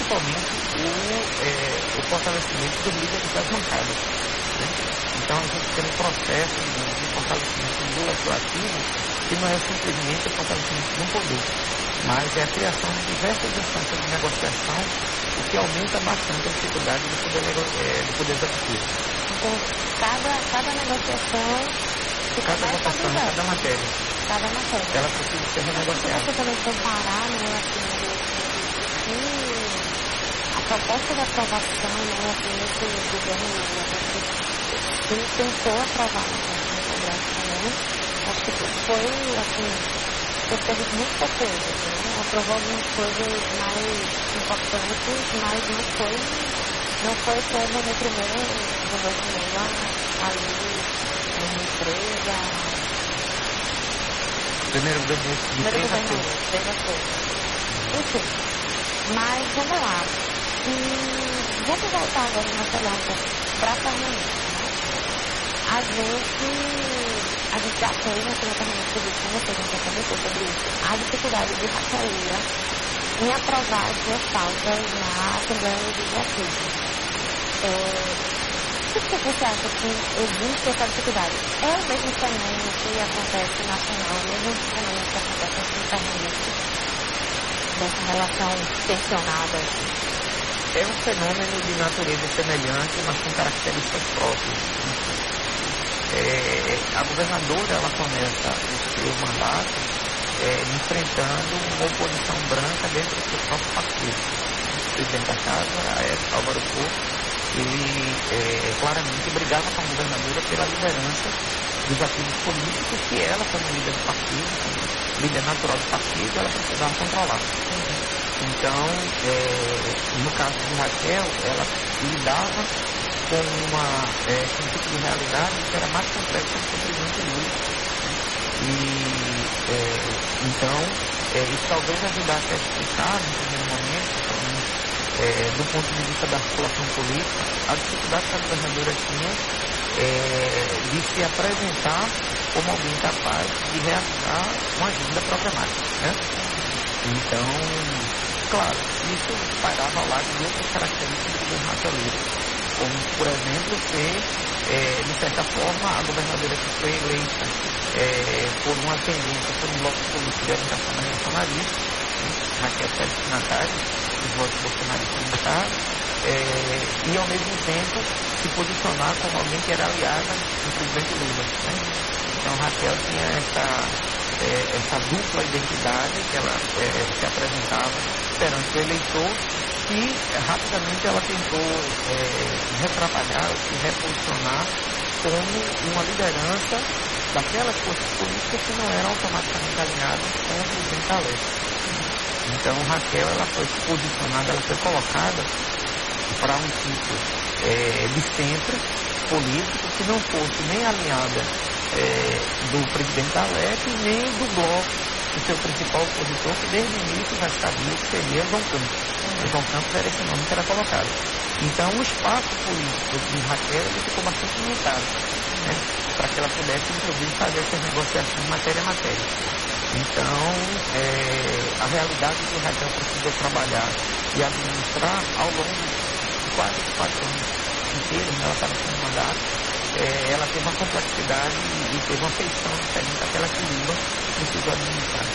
principalmente o fortalecimento do líder das bancadas, né? Então, a gente tem um processo de fortalecimento do legislativo que não é simplesmente o fortalecimento de um poder, mas é a criação de diversas instâncias de negociação, o que aumenta bastante a dificuldade do poder executivo. Então, cada negociação, cada votação, cada matéria, ela precisa ser renegociada. Você também comparar, né, a proposta de aprovação, né, nesse governo, ele tentou aprovar no Congresso também. Acho que foi, assim, fez muita coisa, né? Aprovou algumas coisas mais importantes, mas não foi como no primeiro governo Lula, ali, numa empresa. Primeiro governo enfim, mas vamos lá. Vamos voltar agora na pergunta para a Fernanda. A gente já fez na Secretaria Política, você já comentou sobre isso, a dificuldade de Raquel Lira em aprovar as suas pautas na Assembleia Legislativa. Por que você acha que existe essa dificuldade? É o mesmo fenômeno que acontece nacional, o mesmo fenômeno que acontece aqui em Pernambuco, dessa relação tensionada? É um fenômeno de natureza semelhante, mas com características próprias. A governadora, ela começa o seu mandato enfrentando uma oposição branca dentro do seu próprio partido. O presidente da casa, a época, Álvaro Couto, ele claramente brigava com a governadora pela liderança dos ativos políticos que ela, como líder do partido, como líder natural do partido, ela precisava controlar. Então, no caso de Raquel, ela lidava com um tipo de realidade que era mais complexa do que o presidente Lula. Então, isso talvez ajudasse a explicar, no primeiro momento, do ponto de vista da articulação política, a dificuldade que a governadora tinha de se apresentar como alguém capaz de realizar uma agenda programática, né? Então, claro, isso pairava ao lado de outras características do governo Raquel Lira, como, por exemplo, ser, de certa forma, a governadora que foi eleita por uma tendência, por um bloco político de orientação nacionalista, Raquel foi destinatária dos votos bolsonaristas no Estado, e, ao mesmo tempo, se posicionar como alguém que era aliada do presidente Lula, né? Então, Raquel tinha essa dupla identidade que ela se apresentava perante o eleitor e rapidamente ela tentou retrabalhar, se reposicionar como uma liderança daquelas forças políticas que não eram automaticamente alinhadas com o presidente da lei. Então, Raquel, ela foi posicionada, ela foi colocada para um tipo de centro político que não fosse nem alinhada do presidente da LEP, nem do bloco, o seu principal opositor, que desde o início já sabia que seria João Campos. João Campos era esse nome que era colocado. Então, o espaço político de Raquel ele ficou bastante limitado, né, para que ela pudesse, inclusive, fazer essas negociações matéria a matéria. Então, a realidade que Raquel precisou trabalhar e administrar ao longo de quase 4 anos inteiros, ela estava sendo mandato, ela teve uma complexidade e teve uma feição diferente daquela que Lula precisou administrar.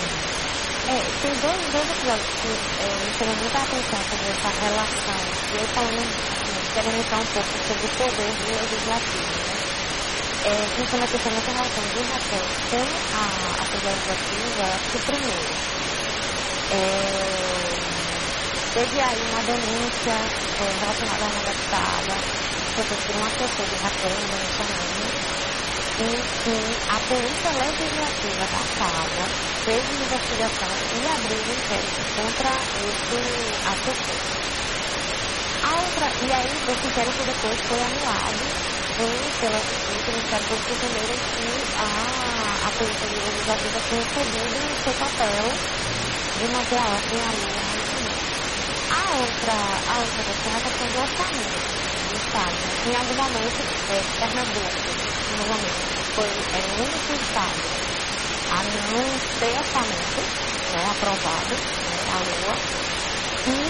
Tem dois episódios que me chamam muita atenção sobre essa relação. E eu falando, querendo entrar um pouco sobre o poder do legislativo, né? Me chama a atenção nessa relação de Raquel com a Assembleia Legislativa, que primeiro teve aí uma denúncia relacionada a uma deputada, foi por um assessor de Raquel, em que a Polícia Legislativa da casa fez investigação e abriu um inquérito contra esse assessor. E aí, esse inquérito depois foi anulado pelo Ministério Público primeiro que a Polícia Legislativa tinha cedido o seu papel de manter a ordem ali. A outra questão é a questão do orçamento do Estado. Em algum momento, Pernambuco, foi o único Estado a não ter orçamento, né, aprovado, a LOA, e